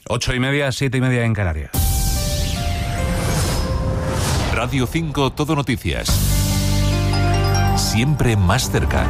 8:30, 7:30 en Canarias. Radio 5 Todo Noticias. Siempre más cerca.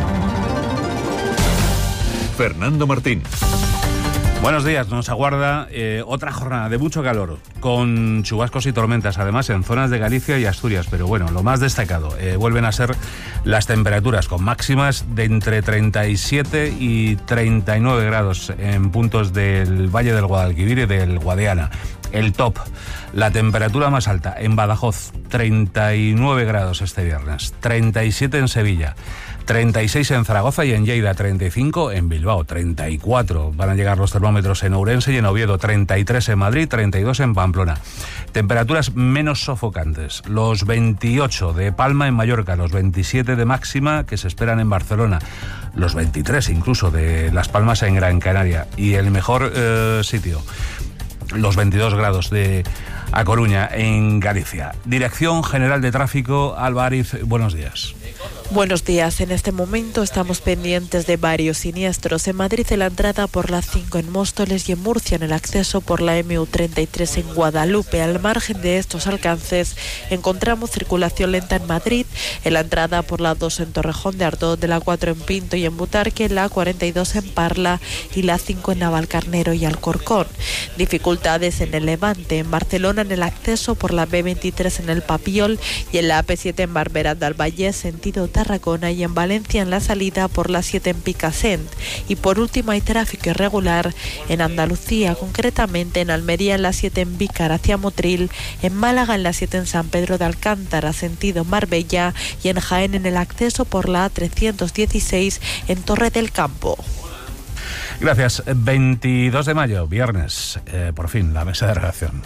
Fernando Martín. Buenos días, nos aguarda otra jornada de mucho calor, con chubascos y tormentas, además en zonas de Galicia y Asturias, pero bueno, lo más destacado, vuelven a ser las temperaturas, con máximas de entre 37 y 39 grados en puntos del Valle del Guadalquivir y del Guadiana. El top, la temperatura más alta en Badajoz, 39 grados este viernes, 37 en Sevilla, 36 en Zaragoza y en Lleida, 35 en Bilbao, 34 van a llegar los termómetros en Ourense y en Oviedo, 33 en Madrid, 32 en Pamplona. Temperaturas menos sofocantes, los 28 de Palma en Mallorca, los 27 de máxima que se esperan en Barcelona, los 23 incluso de Las Palmas en Gran Canaria, y el mejor sitio, los 22 grados de A Coruña, en Galicia. Dirección General de Tráfico, Alba Ariz, buenos días. Buenos días. En este momento estamos pendientes de varios siniestros. En Madrid, en la entrada por la 5 en Móstoles, y en Murcia, en el acceso por la MU33 en Guadalupe. Al margen de estos alcances, encontramos circulación lenta en Madrid, en la entrada por la 2 en Torrejón de Ardoz, de la 4 en Pinto y en Butarque, la 42 en Parla y la 5 en Navalcarnero y Alcorcón. Dificultades en el Levante, en Barcelona, en el acceso por la B23 en el Papiol y en la AP7 en Barberá del Vallès, sentido Tarragona, y en Valencia en la salida por la 7 en Picassent. Y por último hay tráfico irregular en Andalucía, concretamente en Almería en la 7 en Vícar hacia Motril, en Málaga en la 7 en San Pedro de Alcántara sentido Marbella y en Jaén en el acceso por la A316 en Torre del Campo. Gracias. 22 de mayo, viernes, por fin, la mesa de redacción.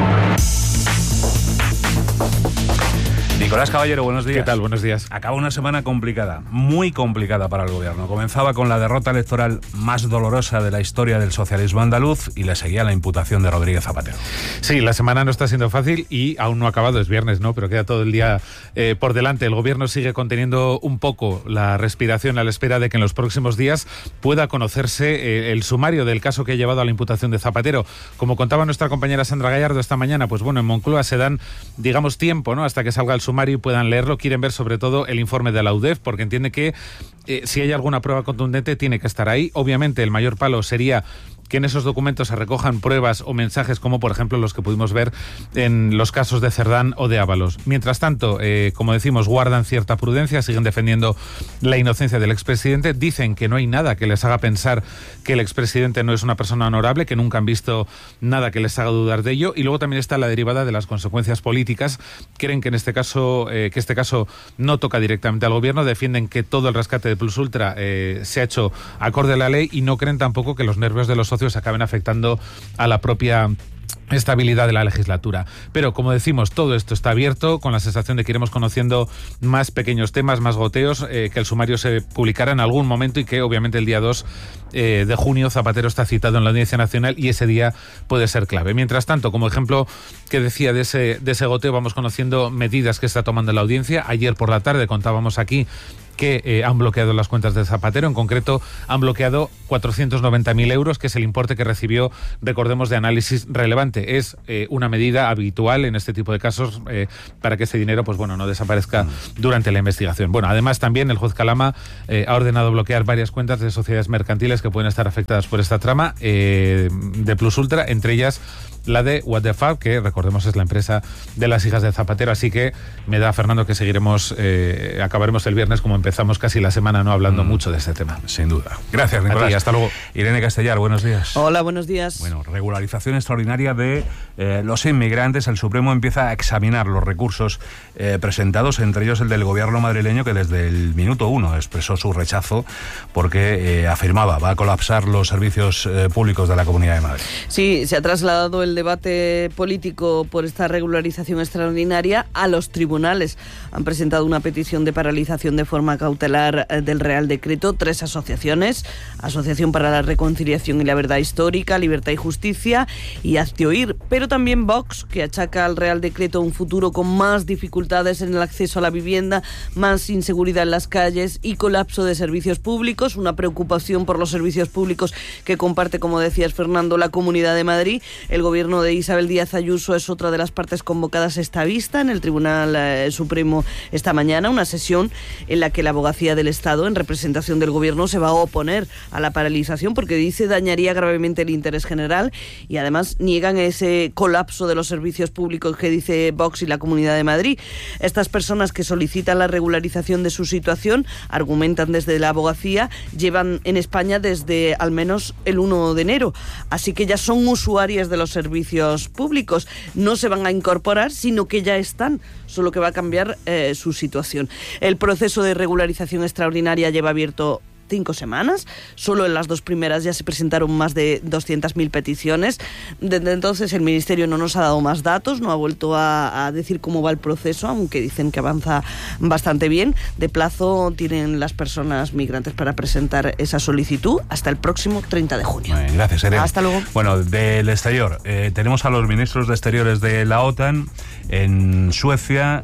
Nicolás Caballero, buenos días. ¿Qué tal? Buenos días. Acaba una semana complicada, muy complicada para el gobierno. Comenzaba con la derrota electoral más dolorosa de la historia del socialismo andaluz y le seguía la imputación de Rodríguez Zapatero. Sí, la semana no está siendo fácil y aún no ha acabado, es viernes, ¿no? Pero queda todo el día por delante. El gobierno sigue conteniendo un poco la respiración a la espera de que en los próximos días pueda conocerse el sumario del caso que ha llevado a la imputación de Zapatero. Como contaba nuestra compañera Sandra Gallardo esta mañana, pues bueno, en Moncloa se dan, digamos, tiempo, ¿no?, hasta que salga el sumario y puedan leerlo. Quieren ver sobre todo el informe de la UDEF, porque entiende que si hay alguna prueba contundente tiene que estar ahí. Obviamente el mayor palo sería que en esos documentos se recojan pruebas o mensajes como por ejemplo los que pudimos ver en los casos de Cerdán o de Ábalos. Mientras tanto, como decimos, guardan cierta prudencia, siguen defendiendo la inocencia del expresidente, dicen que no hay nada que les haga pensar que el expresidente no es una persona honorable, que nunca han visto nada que les haga dudar de ello, y luego también está la derivada de las consecuencias políticas. Creen que en este caso, no toca directamente al gobierno, defienden que todo el rescate de Plus Ultra se ha hecho acorde a la ley y no creen tampoco que los nervios de los socios acaben afectando a la propia estabilidad de la legislatura. Pero, como decimos, todo esto está abierto, con la sensación de que iremos conociendo más pequeños temas, más goteos, que el sumario se publicará en algún momento y que obviamente el día 2 de junio Zapatero está citado en la Audiencia Nacional y ese día puede ser clave. Mientras tanto, como ejemplo que decía de ese goteo, vamos conociendo medidas que está tomando la Audiencia. Ayer por la tarde contábamos aquí que han bloqueado las cuentas de Zapatero. En concreto, han bloqueado 490.000 euros, que es el importe que recibió, recordemos, de Análisis Relevante. Es una medida habitual en este tipo de casos para que ese dinero, pues bueno, no desaparezca durante la investigación. Bueno, además también el juez Calama ha ordenado bloquear varias cuentas de sociedades mercantiles que pueden estar afectadas por esta trama de Plus Ultra, entre ellas la de What the Fuck, que recordemos es la empresa de las hijas de Zapatero. Así que me da, Fernando, que seguiremos, acabaremos el viernes como empezamos casi la semana, no hablando mucho de este tema. Sin duda. Gracias, Nicolás. Hasta luego. Irene Castellar, buenos días. Hola, buenos días. Bueno, regularización extraordinaria de los inmigrantes. El Supremo empieza a examinar los recursos presentados, entre ellos el del gobierno madrileño, que desde el minuto 1 expresó su rechazo porque afirmaba va a colapsar los servicios públicos de la Comunidad de Madrid. Sí, se ha trasladado el debate político por esta regularización extraordinaria a los tribunales. Han presentado una petición de paralización de forma cautelar del Real Decreto 3 asociaciones: Asociación para la Reconciliación y la Verdad Histórica, Libertad y Justicia y Haz de oír, pero también Vox, que achaca al Real Decreto un futuro con más dificultades en el acceso a la vivienda, más inseguridad en las calles y colapso de servicios públicos, una preocupación por los servicios públicos que comparte, como decías, Fernando, la Comunidad de Madrid. El gobierno de Isabel Díaz Ayuso es otra de las partes convocadas a esta vista en el Tribunal Supremo esta mañana, una sesión en la que la Abogacía del Estado, en representación del gobierno, se va a oponer a la paralización porque dice dañaría gravemente el interés general, y además niegan ese colapso de los servicios públicos que dice Vox y la Comunidad de Madrid. Estas personas que solicitan la regularización de su situación, argumentan desde la abogacía, llevan en España desde al menos el 1 de enero, así que ya son usuarias de los servicios públicos. No se van a incorporar, sino que ya están, solo que va a cambiar su situación. El proceso de regularización extraordinaria lleva abierto 5 semanas. Solo en las 2 primeras ya se presentaron más de 200.000 peticiones. Desde entonces el Ministerio no nos ha dado más datos, no ha vuelto a decir cómo va el proceso, aunque dicen que avanza bastante bien. De plazo tienen las personas migrantes para presentar esa solicitud hasta el próximo 30 de junio. Gracias, Irene. Hasta luego. Bueno, del exterior, tenemos a los ministros de Exteriores de la OTAN en Suecia,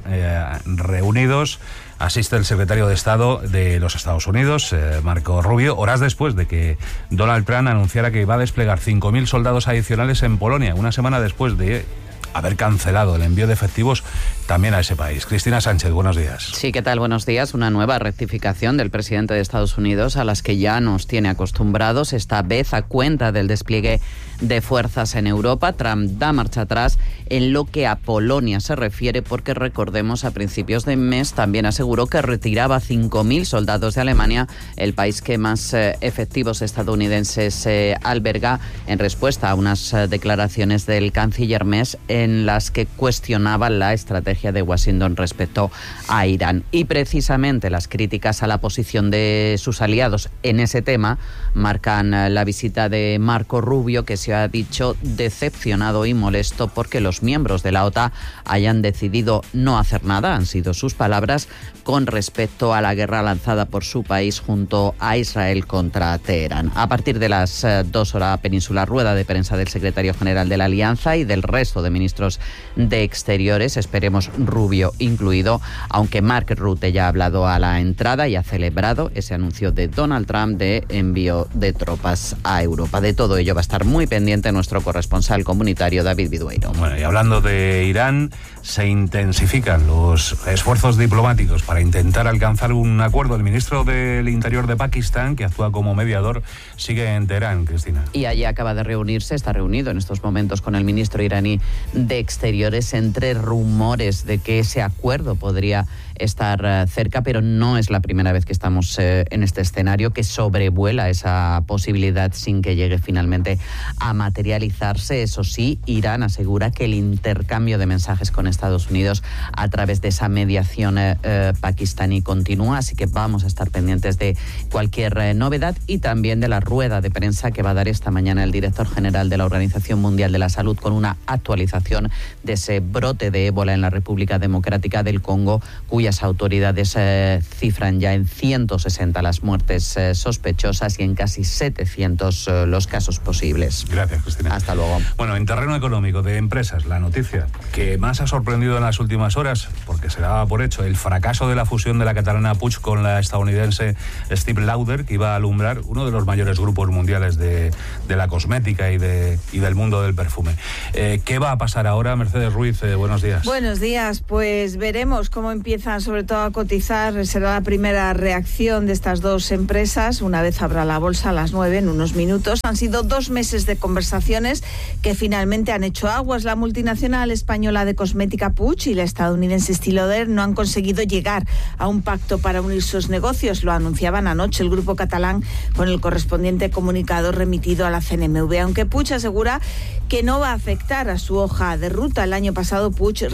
reunidos. Asiste el secretario de Estado de los Estados Unidos, Marco Rubio, horas después de que Donald Trump anunciara que iba a desplegar 5.000 soldados adicionales en Polonia, una semana después de haber cancelado el envío de efectivos también a ese país. Cristina Sánchez, buenos días. Sí, ¿qué tal? Buenos días. Una nueva rectificación del presidente de Estados Unidos a las que ya nos tiene acostumbrados, esta vez a cuenta del despliegue de fuerzas en Europa. Trump da marcha atrás en lo que a Polonia se refiere, porque recordemos, a principios de mes también aseguró que retiraba 5.000 soldados de Alemania, el país que más efectivos estadounidenses alberga, en respuesta a unas declaraciones del canciller Merz en las que cuestionaba la estrategia de Washington respecto a Irán. Y precisamente las críticas a la posición de sus aliados en ese tema marcan la visita de Marco Rubio, que se ha dicho decepcionado y molesto porque los miembros de la OTAN hayan decidido no hacer nada, han sido sus palabras, con respecto a la guerra lanzada por su país junto a Israel contra Teherán. A partir de las 2 horas peninsular, rueda de prensa del secretario general de la Alianza y del resto de ministros de Exteriores, esperemos Rubio incluido, aunque Mark Rutte ya ha hablado a la entrada y ha celebrado ese anuncio de Donald Trump de envío de tropas a Europa. De todo ello va a estar muy pendiente nuestro corresponsal comunitario David Vidueiro. Bueno, y hablando de Irán, se intensifican los esfuerzos diplomáticos para intentar alcanzar un acuerdo. El ministro del Interior de Pakistán, que actúa como mediador, sigue en Teherán, Cristina. Y allí acaba de reunirse, está reunido en estos momentos con el ministro iraní de Exteriores, entre rumores de que ese acuerdo podría estar cerca, pero no es la primera vez que estamos en este escenario, que sobrevuela esa posibilidad sin que llegue finalmente a materializarse. Eso sí, Irán asegura que el intercambio de mensajes con Estados Unidos a través de esa mediación pakistaní continúa, así que vamos a estar pendientes de cualquier novedad y también de la rueda de prensa que va a dar esta mañana el director general de la Organización Mundial de la Salud con una actualización de ese brote de ébola en la República Democrática del Congo, cuyas autoridades cifran ya en 160 las muertes sospechosas y en casi 700 los casos posibles. Gracias, Cristina. Hasta luego. Bueno, en terreno económico de empresas, la noticia que más ha sorprendido en las últimas horas, porque se daba por hecho el fracaso de la fusión de la catalana Puig con la estadounidense Estée Lauder, que iba a alumbrar uno de los mayores grupos mundiales de la cosmética y del mundo del perfume. ¿Qué va a pasar ahora? Mercedes Ruiz, buenos días. Buenos días, pues veremos cómo empiezan sobre todo a cotizar. Será la primera reacción de estas dos empresas una vez abra la bolsa a las 9, en unos minutos. Han sido 2 meses de conversaciones que finalmente han hecho aguas. La multinacional española de cosmética Puig y la estadounidense Estée Lauder no han conseguido llegar a un pacto para unir sus negocios. Lo anunciaban anoche el grupo catalán con el correspondiente comunicado remitido a la CNMV, aunque Puig asegura que no va a afectar a su hoja de ruta. El año pasado Puig registró una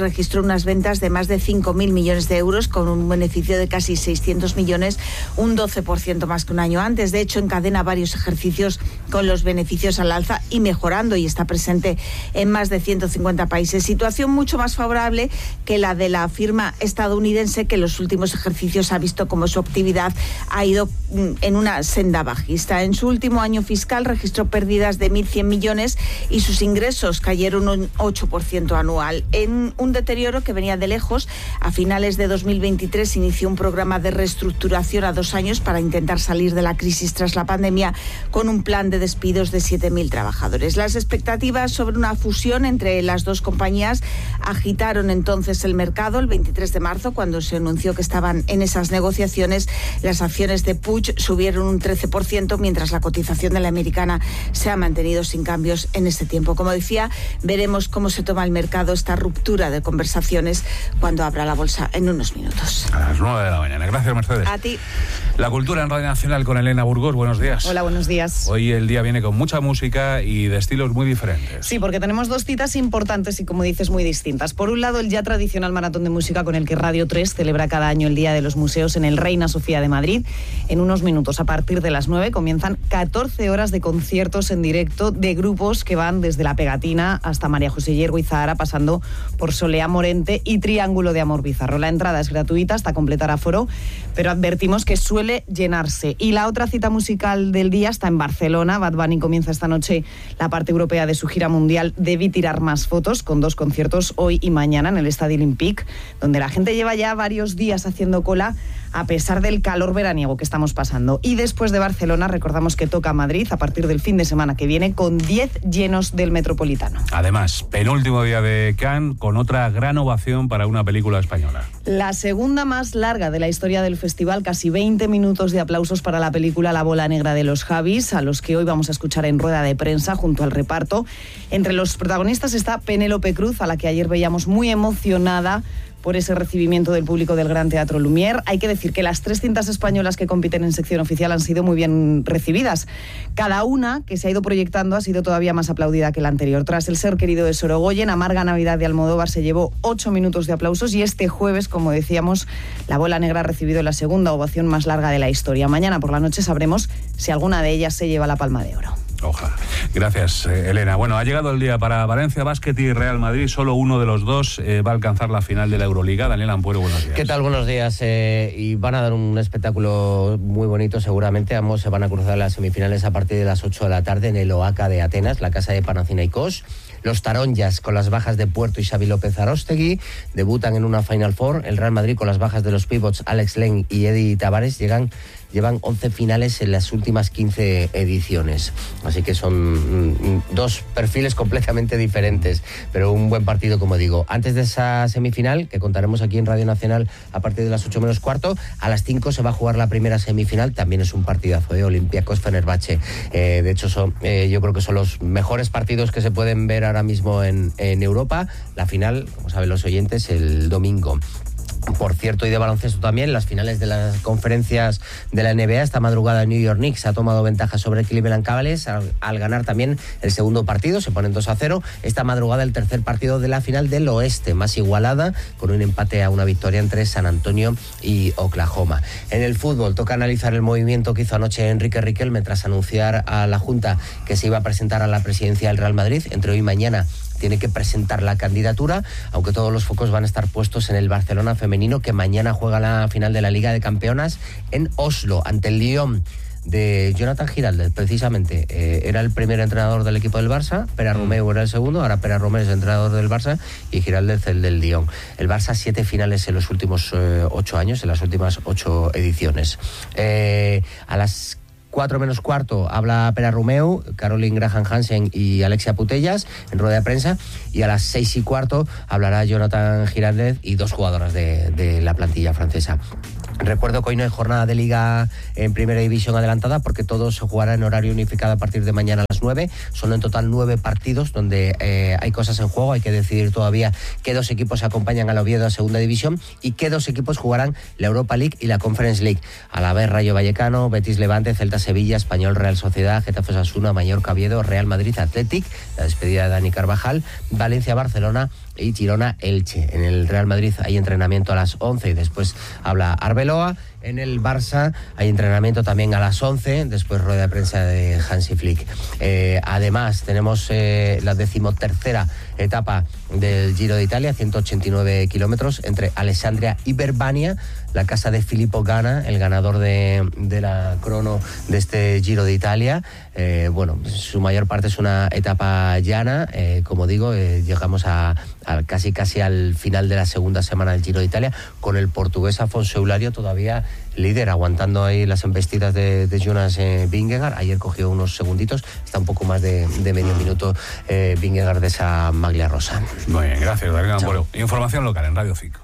unas ventas de más de 5.000 millones de euros, con un beneficio de casi 600 millones, un 12% más que un año antes. De hecho, encadena varios ejercicios con los beneficios al alza y mejorando, y está presente en más de 150 países. Situación mucho más favorable que la de la firma estadounidense, que en los últimos ejercicios ha visto como su actividad ha ido en una senda bajista. En su último año fiscal registró pérdidas de 1.100 millones y sus ingresos cayeron un 8% anual. En un deterioro que venía de lejos, a finales de 2023 inició un programa de reestructuración a 2 años para intentar salir de la crisis tras la pandemia, con un plan de despidos de 7.000 trabajadores. Las expectativas sobre una fusión entre las dos compañías agitaron entonces el mercado. El 23 de marzo, cuando se anunció que estaban en esas negociaciones, las acciones de Puig subieron un 13%, mientras la cotización de la americana se ha mantenido sin cambios en este tiempo. Como decía, veremos cómo se toma el mercado esta ruptura de conversaciones cuando abra la bolsa en unos minutos. A las 9 de la mañana. Gracias, Mercedes. A ti. La cultura en Radio Nacional con Elena Burgos. Buenos días. Hola, buenos días. Hoy el día viene con mucha música y de estilos muy diferentes. Sí, porque tenemos 2 citas importantes y, como dices, muy distintas. Por un lado, el ya tradicional maratón de música con el que Radio 3 celebra cada año el Día de los Museos en el Reina Sofía de Madrid. En unos minutos, a partir de las 9, comienzan 14 horas de conciertos en directo de grupos que van desde La Pegatina hasta María José Hiergo y Zahara, pasando por Soleá Morente y Triángulo de Amor Bizarro. La entrada es gratuita hasta completar aforo, pero advertimos que suele llenarse. Y la otra cita musical del día está en Barcelona. Bad Bunny comienza esta noche la parte europea de su gira mundial Debí tirar más fotos, con 2 conciertos hoy y mañana en el Estadio Olympique, donde la gente lleva ya varios días haciendo cola a pesar del calor veraniego que estamos pasando. Y después de Barcelona, recordamos que toca Madrid a partir del fin de semana que viene, con 10 llenos del Metropolitano. Además, penúltimo día de Cannes, con otra gran ovación para una película española. La segunda más larga de la historia del festival, casi 20 minutos de aplausos para la película La bola negra de los Javis, a los que hoy vamos a escuchar en rueda de prensa junto al reparto. Entre los protagonistas está Penélope Cruz, a la que ayer veíamos muy emocionada por ese recibimiento del público del Gran Teatro Lumière. Hay que decir que las 3 cintas españolas que compiten en sección oficial han sido muy bien recibidas. Cada una que se ha ido proyectando ha sido todavía más aplaudida que la anterior. Tras El ser querido de Sorogoyen, Amarga Navidad de Almodóvar se llevó 8 minutos de aplausos, y este jueves, como decíamos, La bola negra ha recibido la segunda ovación más larga de la historia. Mañana por la noche sabremos si alguna de ellas se lleva la Palma de Oro. Ojalá. Gracias, Elena. Bueno, ha llegado el día para Valencia Basket y Real Madrid. Solo uno de los dos va a alcanzar la final de la Euroliga. Daniel Ampuero, buenos días. ¿Qué tal? Buenos días. Y van a dar un espectáculo muy bonito, seguramente. Ambos se van a cruzar las semifinales a partir de las 8 de la tarde en el OACA de Atenas, la casa de Panathinaikos. Los Taronjas, con las bajas de Puerto y Xavi López Aróstegui, debutan en una Final Four. El Real Madrid, con las bajas de los pivots Alex Len y Eddie Tavares, llevan 11 finales en las últimas 15 ediciones. Así que son 2 perfiles completamente diferentes, pero un buen partido, como digo. Antes de esa semifinal, que contaremos aquí en Radio Nacional a partir de las 8 menos cuarto, a las 5 se va a jugar la primera semifinal. También es un partidazo, Olympiacos-Fenerbahce. De hecho, yo creo que son los mejores partidos que se pueden ver ahora mismo en Europa. La final, como saben los oyentes, el domingo. Por cierto, y de baloncesto también, las finales de las conferencias de la NBA. Esta madrugada New York Knicks ha tomado ventaja sobre Cleveland Cavaliers al ganar también el segundo partido, se ponen 2-0. Esta madrugada el tercer partido de la final del oeste, más igualada, con un empate a una victoria entre San Antonio y Oklahoma. En el fútbol toca analizar el movimiento que hizo anoche Enrique Riquelme tras anunciar a la Junta que se iba a presentar a la presidencia del Real Madrid. Entre hoy y mañana tiene que presentar la candidatura, aunque todos los focos van a estar puestos en el Barcelona femenino, que mañana juega la final de la Liga de Campeonas en Oslo, ante el Lyon de Jonathan Giraldez, precisamente. Era el primer entrenador del equipo del Barça, Pere Romeu era el segundo, ahora Pere Romeu es el entrenador del Barça y Giraldez el del Lyon. El Barça 7 finales en los últimos 8 años, en las últimas 8 ediciones. A las 4 menos cuarto habla Pere Romeu, Caroline Graham Hansen y Alexia Putellas en rueda de prensa, y a las 6 y cuarto hablará Jonathan Giraldez y 2 jugadoras de la plantilla francesa. Recuerdo que hoy no hay jornada de Liga en Primera División adelantada, porque todo se jugará en horario unificado a partir de mañana a las 9. Son en total 9 partidos donde hay cosas en juego. Hay que decidir todavía qué 2 equipos acompañan al Oviedo a Segunda División y qué 2 equipos jugarán la Europa League y la Conference League. A la vez Rayo Vallecano, Betis Levante, Celta Sevilla, Español Real Sociedad, Getafe Osasuna, Mallorca Oviedo, Real Madrid Athletic, la despedida de Dani Carvajal, Valencia Barcelona y Girona-Elche. En el Real Madrid hay entrenamiento a las 11 y después habla Arbeloa. En el Barça hay entrenamiento también a las 11, después rueda de prensa de Hansi Flick. Además, tenemos la 13ª etapa del Giro de Italia, 189 kilómetros, entre Alessandria y Verbania, la casa de Filippo Ganna, el ganador de la crono de este Giro de Italia. Su mayor parte es una etapa llana. Como digo, llegamos a casi al final de la segunda semana del Giro de Italia, con el portugués Afonso Eulario todavía líder, aguantando ahí las embestidas de Jonas Vingegaard. Ayer cogió unos segunditos, está un poco más de medio minuto Vingegaard de esa maglia rosa. Muy bien, gracias, David Ampuero. Información local en Radio 5.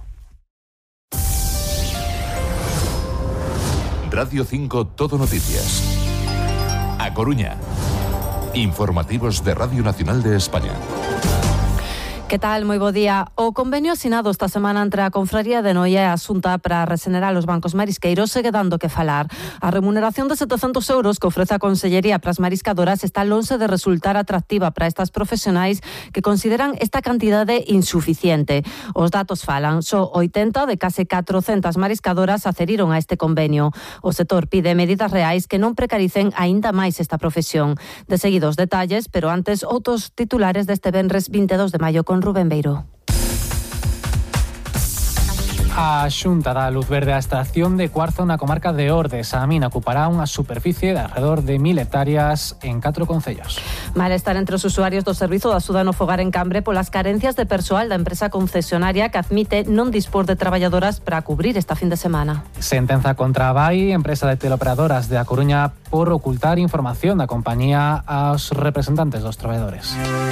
Radio 5 Todo Noticias. A Coruña. Informativos de Radio Nacional de España. Que tal? Moi bo día. O convenio asinado esta semana entre a Confraría de Noia e a Xunta para resenerar os bancos marisqueiros segue dando que falar. A remuneración de 700 euros que ofrece a Consellería para as mariscadoras está lonxe de resultar atractiva para estas profesionais que consideran esta cantidade insuficiente. Os datos falan. Só 80 de case 400 mariscadoras adheriron a este convenio. O sector pide medidas reais que non precaricen aínda máis esta profesión. De seguido os detalles, pero antes outros titulares deste venres 22 de maio con Rubén Beiro. A Xunta dá luz verde á extracción de cuarzo na comarca de Ordes. A mina ocupará unha superficie de alrededor de 1000 hectáreas en 4 concellos. Malestar entre os usuarios do servizo de axuda no fogar en Cambre polas carencias de persoal da empresa concesionaria que admite non dispor de traballadoras para cubrir esta fin de semana. Sentenza contra a BAI, empresa de teleoperadoras de A Coruña, por ocultar información da compañía aos representantes dos traballadores.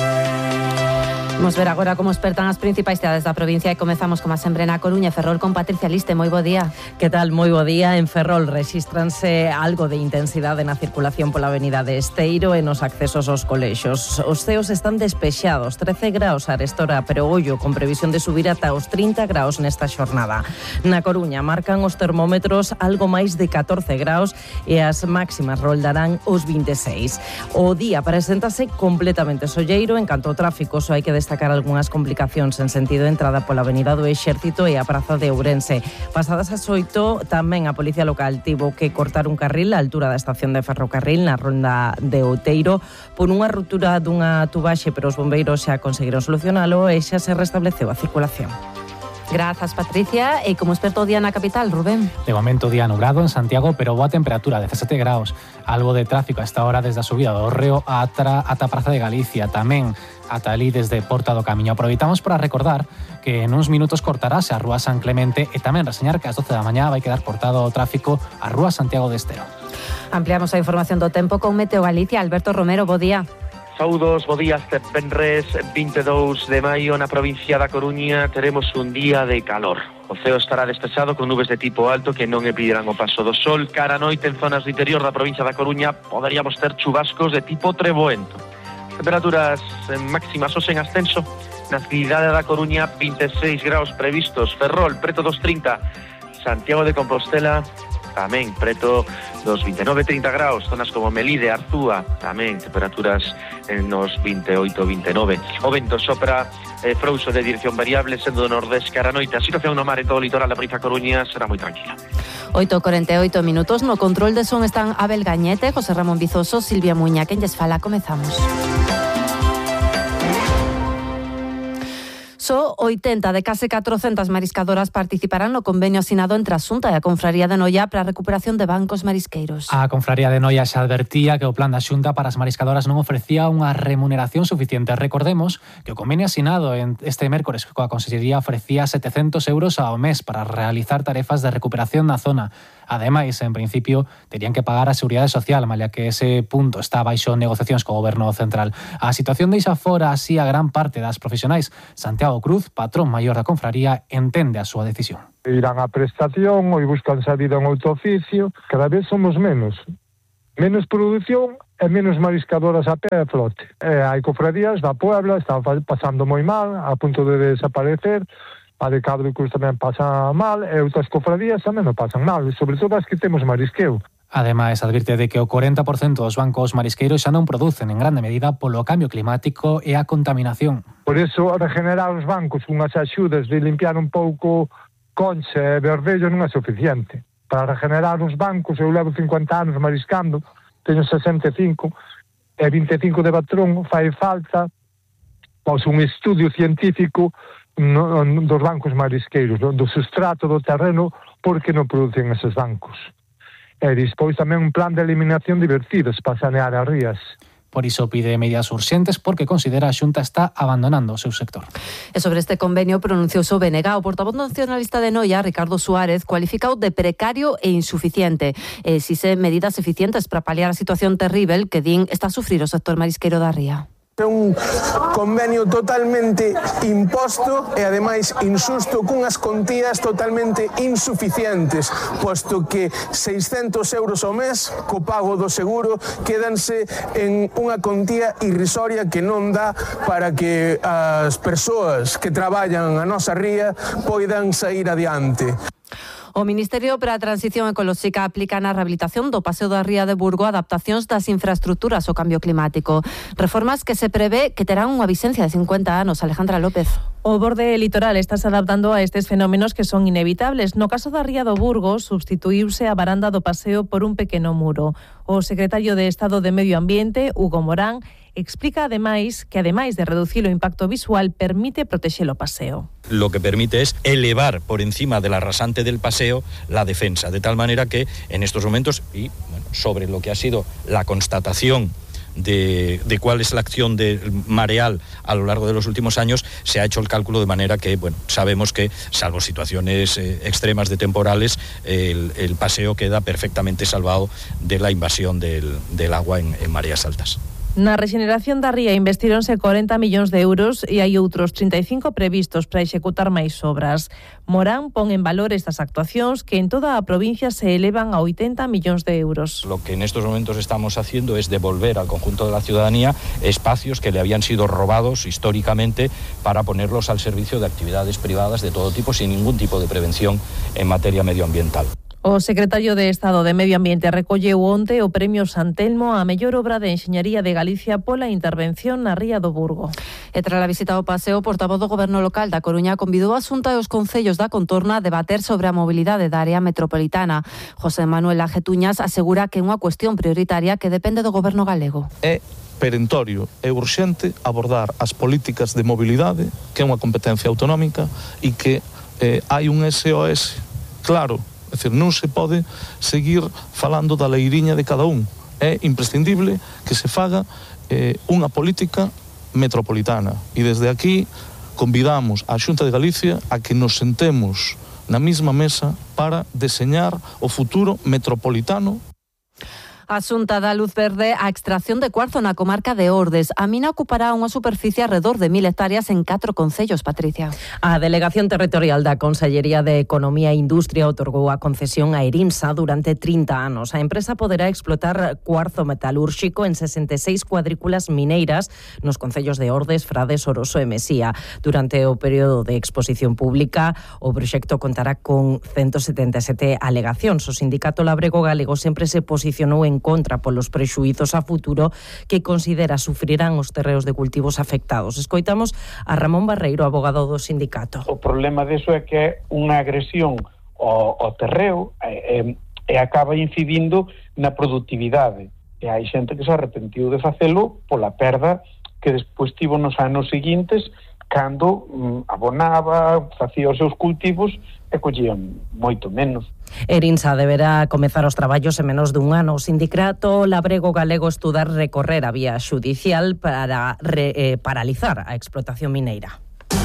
Vamos ver agora como espertan as principais cidades da provincia e comezamos como sempre na Coruña. Ferrol con Patricia Liste, moi bo día. Que tal? Moi bo día. En Ferrol rexístranse algo de intensidade na circulación pola avenida de Esteiro e nos accesos aos colexos. Os ceos están despexados, 13 graus a arestora, pero ollo, con previsión de subir ata os 30 graus nesta xornada. Na Coruña marcan os termómetros algo máis de 14 graus e as máximas roldarán os 26. O día preséntase completamente solleiro. En canto ao tráfico, só hai que destacar algunhas complicacións en sentido de entrada pola avenida do Exército e a praza de Ourense. Pasadas as 8, tamén a Policía Local tivo que cortar un carril á altura da estación de ferrocarril na ronda de Outeiro por unha ruptura dunha tubaxe, pero os bombeiros xa conseguiron solucionalo e xa se restableceu a circulación. Grazas, Patricia. E como experto o día na capital, Rubén? De momento día nublado en Santiago, pero boa temperatura, 17 graus. Algo de tráfico a esta hora desde a subida do Reo ata a Praza de Galicia. Tamén ata ali desde Porta do Camiño. Aproveitamos para recordar que en uns minutos cortarase a Rúa San Clemente e tamén reseñar que ás 12 da mañá vai quedar cortado o tráfico a Rúa Santiago de Estero. Ampliamos a información do tempo con Meteo Galicia. Alberto Romero, bo día. Saúdos, bo día, este venres 22 de maio na provincia da Coruña teremos un día de calor. O ceo estará despexado con nubes de tipo alto que non impedirán o paso do sol. Cara a noite en zonas do interior da provincia da Coruña poderíamos ter chubascos de tipo treboento. Temperaturas máximas hoxe en ascenso. Na cidade da Coruña 26 graus previstos. Ferrol preto dos 30. Santiago de Compostela tamén preto dos 29-30 graus. Zonas como Melide, Arzúa, tamén temperaturas nos 28-29. O vento sopra frouxo de dirección variable, sendo do nordés cara a noite. A situación no mar en todo o litoral da provincia da Coruña será moi tranquila. 8:48 minutos. No control de son están Abel Gañete, José Ramón Vizoso, Silvia Muña. Quen lles fala, comezamos. Só 80 de case 400 mariscadoras participarán no convenio asinado entre a Xunta e a Confraría de Noia para a recuperación de bancos marisqueiros. A Confraría de Noia xa advertía que o plan da Xunta para as mariscadoras non ofrecía unha remuneración suficiente. Recordemos que o convenio asinado este mércores coa Consellería ofrecía 700 euros ao mes para realizar tarefas de recuperación na zona. Ademais, en principio, terían que pagar a Seguridade Social, malia que ese punto está baixo negociacións co Goberno Central. A situación deixa fora así a gran parte das profesionais. Santiago Cruz, patrón maior da Confraría, entende a súa decisión. Irán a prestación ou buscan salida en outro oficio. Cada vez somos menos. Menos produción e menos mariscadoras a pé e flote. Hai cofradías da Puebla, están pasando moi mal, a punto de desaparecer. A de Cadricus tamén pasa mal e outras cofradías tamén non pasan mal, sobre todo as que temos marisqueo. Ademais, advirte de que o 40% dos bancos marisqueiros xa non producen en grande medida polo cambio climático e a contaminación. Por iso, regenerar os bancos unhas axudas de limpiar un pouco Concha e Verdello non é suficiente. Para regenerar os bancos, eu levo 50 anos mariscando, teño 65, e 25 de patrón, fai falta un estudio científico dos bancos marisqueiros, do sustrato do terreno, porque non producen eses bancos. E despois tamén un plan de eliminación de vertidos para sanear as rías. Por iso pide medidas urxentes porque considera a Xunta está abandonando o seu sector. E sobre este convenio pronunciouse o BNG. O portavoz nacionalista de Noia, Ricardo Suárez, cualificou de precario e insuficiente. Exige medidas eficientes para paliar a situación terrible que din está a sufrir o sector marisqueiro da ría. É un convenio totalmente imposto e ademais insusto cunhas contías totalmente insuficientes, posto que 600 euros ao mes co pago do seguro quédanse en unha contía irrisoria que non dá para que as persoas que traballan a nosa ría poidan sair adiante. O Ministerio para a Transición Ecolóxica aplica na rehabilitación do Paseo da Ría de Burgo adaptacións das infraestructuras ao cambio climático. Reformas que se prevé que terán unha vigencia de 50 anos. Alejandra López. O borde litoral está se adaptando a estes fenómenos que son inevitables. No caso da Ría do Burgo, substituíuse a varanda do paseo por un pequeno muro. O secretario de Estado de Medio Ambiente, Hugo Morán, explica ademais que, ademais de reducir o impacto visual, permite protexer o paseo. Lo que permite es elevar por encima del arrasante del paseo la defensa, de tal manera que en estos momentos, y bueno, sobre lo que ha sido la constatación de cuál es la acción del mareal a lo largo de los últimos años, se ha hecho el cálculo de manera que, bueno, sabemos que, salvo situaciones extremas de temporales, el paseo queda perfectamente salvado de la invasión del agua en mareas altas. Na rexeneración da ría investíronse 40 millóns de euros e hai outros 35 previstos para executar máis obras. Morán pon en valor estas actuacións que en toda a provincia se elevan a 80 millóns de euros. Lo que en estos momentos estamos haciendo es devolver al conjunto de la ciudadanía espacios que le habían sido robados históricamente para ponerlos al servicio de actividades privadas de todo tipo sin ningún tipo de prevención en materia medioambiental. O secretario de Estado de Medio Ambiente recolleu onte o Premio San Telmo á mellor obra de Enxeñaría de Galicia pola intervención na Ría do Burgo. E tras a visita ao paseo, o portavoz do Goberno local da Coruña convidou a Xunta e os concellos da contorna a debater sobre a mobilidade da área metropolitana. José Manuel Ajetuñas asegura que é unha cuestión prioritaria que depende do Goberno galego. É perentorio e urxente abordar as políticas de mobilidade, que é unha competencia autonómica e que hai un SOS claro. É dicir, non se pode seguir falando da leiriña de cada un. É imprescindible que se faga unha política metropolitana. E desde aquí convidamos a Xunta de Galicia a que nos sentemos na mesma mesa para deseñar o futuro metropolitano. A Xunta dá luz verde á extracción de cuarzo na comarca de Ordes. A mina ocupará unha superficie alrededor de 1000 hectáreas en 4 concellos, Patricia. A Delegación Territorial da Consellería de Economía e Industria otorgou a concesión a Erinsa durante 30 anos. A empresa poderá explotar cuarzo metalúrxico en 66 cuadrículas mineiras nos concellos de Ordes, Frades, Oroso e Mesía. Durante o período de exposición pública, o proxecto contará con 177 alegacións. O sindicato labrego galego sempre se posicionou en contra polos prexuízos a futuro que considera sufrirán os terreos de cultivos afectados. Escoitamos a Ramón Barreiro, abogado do sindicato. O problema deso é que é unha agresión ao terreo e acaba incidindo na productividade. E hai xente que se arrepentiu de facelo pola perda que despois tivo nos anos seguintes cando abonaba, facía os seus cultivos e collían moito menos. Erinsa deberá comezar os traballos en menos dun ano. O sindicato labrego galego estudar recorrer a vía xudicial para paralizar a explotación mineira.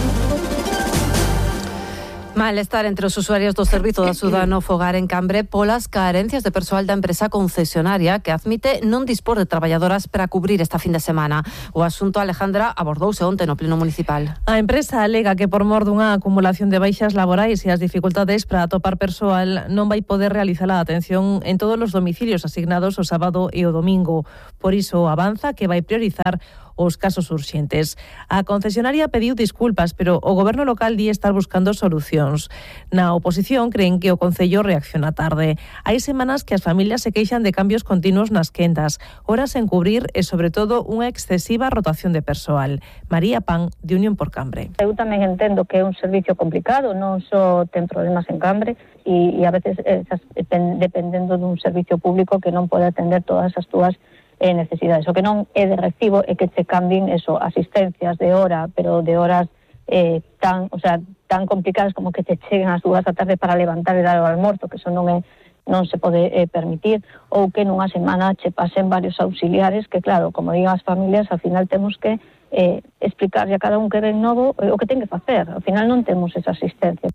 Malestar entre os usuarios do Servizo de Axuda no Fogar en Cambre polas carencias de persoal da empresa concesionaria que admite non dispor de traballadoras para cubrir esta fin de semana. O asunto, Alejandra, abordouse onte no Pleno Municipal. A empresa alega que por mor dunha acumulación de baixas laborais e as dificultades para atopar persoal non vai poder realizar a atención en todos os domicilios asignados o sábado e o domingo. Por iso avanza que vai priorizar os casos urxentes. A concesionaria pediu disculpas, pero o goberno local di estar buscando solucións. Na oposición creen que o Concello reacciona tarde. Hai semanas que as familias se queixan de cambios continuos nas quendas, horas en cubrir e, sobre todo, unha excesiva rotación de persoal. María Pan, de Unión por Cambre. Eu tamén entendo que é un servicio complicado, non só ten problemas en Cambre e a veces dependendo dun servicio público que non pode atender todas as túas necesidades. O que non é de recibo é que te cambien asistencias de hora, pero de horas tan complicadas como que te cheguen ás 2 da tarde para levantar e dar o almorzo, que eso non se pode permitir, ou que nunha semana che pasen varios auxiliares, que claro, como digan as familias, al final temos que explicarlle a cada un que ven novo o que ten que facer. Al final non temos esa asistencia.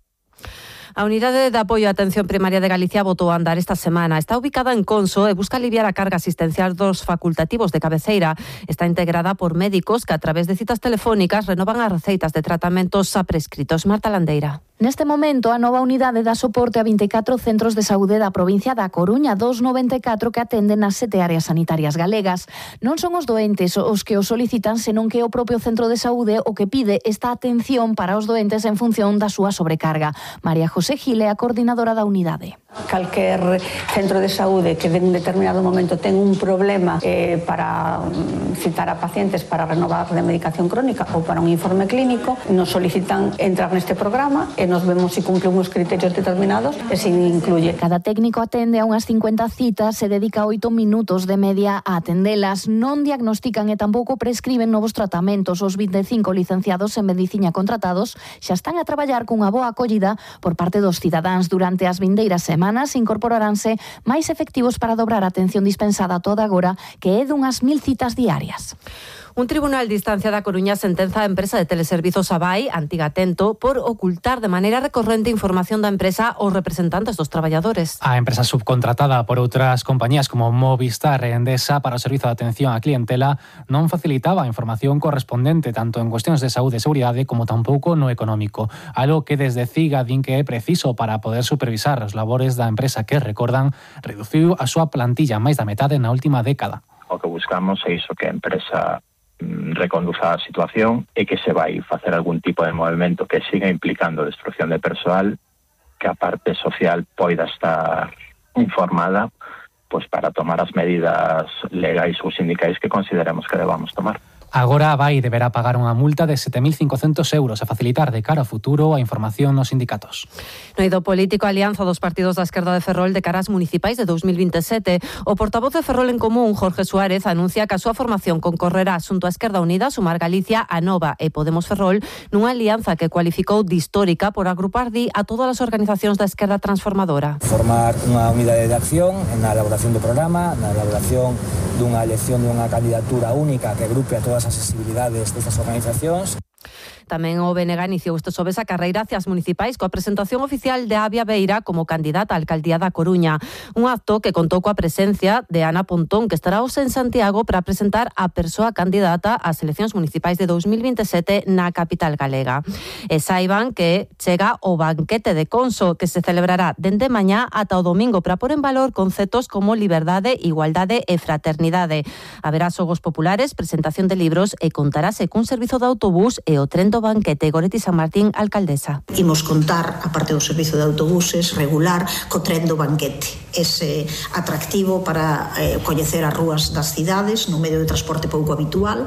A Unidade de Apoio á Atención Primaria de Galicia botou a andar esta semana. Está ubicada en Conso e busca aliviar a carga asistencial dos facultativos de cabeceira. Está integrada por médicos que a través de citas telefónicas renovan as receitas de tratamentos a prescritos. Marta Landeira. Neste momento, a nova unidade dá soporte a 24 centros de saúde da provincia da Coruña, 294 que atenden as 7 áreas sanitarias galegas. Non son os doentes os que o solicitan, senón que é o propio centro de saúde o que pide esta atención para os doentes en función da súa sobrecarga. María José Gil é a coordinadora da unidade. Calquer centro de saúde que en un determinado momento ten un problema para citar a pacientes para renovar de medicación crónica ou para un informe clínico, nos solicitan entrar neste programa e nos vemos se cumpre uns criterios determinados e se incluye. Cada técnico atende a unhas 50 citas e dedica 8 minutos de media a atendelas. Non diagnostican e tampouco prescriben novos tratamentos. Os 25 licenciados en medicina contratados xa están a traballar cunha boa acollida por parte dos cidadáns. Durante as vindeiras semanas incorporaranse máis efectivos para dobrar a atención dispensada toda agora, que é dunhas 1000 citas diarias. Un tribunal de instancia da Coruña sentenza a empresa de teleservizos Abai, antiga Tento, por ocultar de maneira recorrente información da empresa aos representantes dos traballadores. A empresa subcontratada por outras compañías como Movistar e Endesa para o servizo de atención á clientela non facilitaba a información correspondente tanto en cuestións de saúde e seguridade como tampouco no económico, algo que desde CIGA din que é preciso para poder supervisar os labores da empresa que, recordan, reduciu a súa plantilla máis da metade na última década. O que buscamos é iso, que a empresa reconduza a situación e que se vai facer algún tipo de movimento que siga implicando destrucción de persoal, que a parte social poida estar informada pues para tomar as medidas legais ou sindicais que consideremos que debamos tomar. Agora Abai deberá pagar unha multa de 7.500 euros a facilitar de cara ao futuro a información nos sindicatos. No eido político, a alianza dos partidos da esquerda de Ferrol de cara ás municipais de 2027. O portavoz de Ferrol en Común, Jorge Suárez, anuncia que a súa formación concorrerá xunto a Esquerda Unida, Sumar Galicia, Anova e Podemos Ferrol nunha alianza que cualificou de histórica por agrupar a todas as organizacións da esquerda transformadora. Formar unha unidade de acción na elaboración do programa, na elaboración dunha elección dunha candidatura única que agrupe a todas as sensibilidades destas organizacións. Tamén o BNG iniciou este xoves a carreira hacia as municipais coa presentación oficial de Avia Beira como candidata á alcaldía da Coruña. Un acto que contou coa presencia de Ana Pontón, que estará hoxe en Santiago para presentar a persoa candidata ás eleccións municipais de 2027 na capital galega. E saiban que chega o banquete de Conso, que se celebrará dende mañá ata o domingo para pôr en valor conceptos como liberdade, igualdade e fraternidade. Haberá xogos populares, presentación de libros e contarase cun servizo de autobús e o tren do banquete. Goretti San Martín, alcaldesa. Imos contar, a parte do servizo de autobuses, regular co tren do banquete. Ese atractivo para coñecer as rúas das cidades no medio de transporte pouco habitual.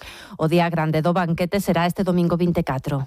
O día grande do banquete será este domingo 24.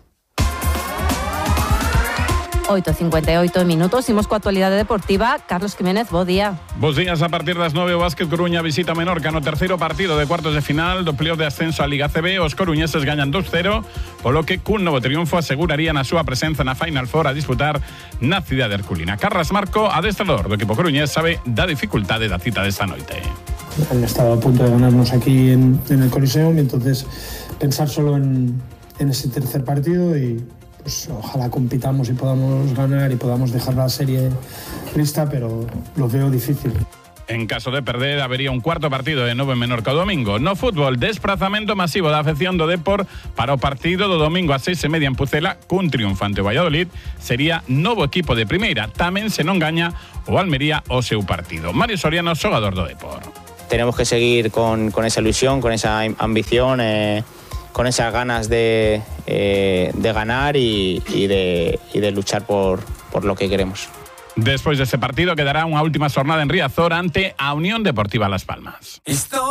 8:58 minutos, imos coa actualidade deportiva. Carlos Jiménez, bo día. Bos días. A partir das 9 o Básquet Coruña visita Menorca no terceiro partido de cuartos de final do playoff de ascenso á Liga CB. Os coruñeses gañan 2-0, polo que cun novo triunfo asegurarían a súa presenza na Final Four a disputar na cidade herculina. Carras Marco, adestrador do equipo coruñés, sabe da dificultade da cita desta noite. Han estado a punto de ganarnos aquí en el Coliseum y entonces pensar solo en ese tercer partido y pues ojalá compitamos y podamos ganar y podamos dejar la serie lista, pero lo veo difícil. En caso de perder, habería un cuarto partido de novo en Menorca o domingo. No fútbol, desprazamento masivo da afección do Depor para o partido do domingo a 6:30 en Pucela, cun triunfante o Valladolid, sería novo equipo de primeira, tamén se non gaña o Almería o seu partido. Mario Soriano, xogador do Depor. tenemos que seguir con esa ilusión, con esa ambición, con esas ganas de ganar y de luchar por lo que queremos. Despois deste partido quedará unha última xornada en Riazor ante a Unión Deportiva Las Palmas.